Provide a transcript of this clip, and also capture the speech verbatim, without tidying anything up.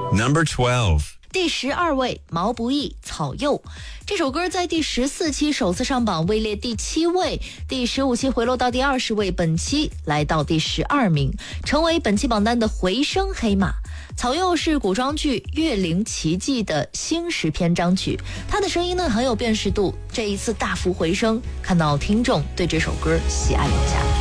Number twelve. 第十二位，毛不易《草柚》这首歌在第十四期首次上榜，位列第七位，第十五期回落到第二十位，本期来到第十二名，成为本期榜单的回声黑马。草柚是古装剧《月灵奇迹》的星时篇章曲，它的声音呢很有辨识度，这一次大幅回升，看到听众对这首歌喜爱有加。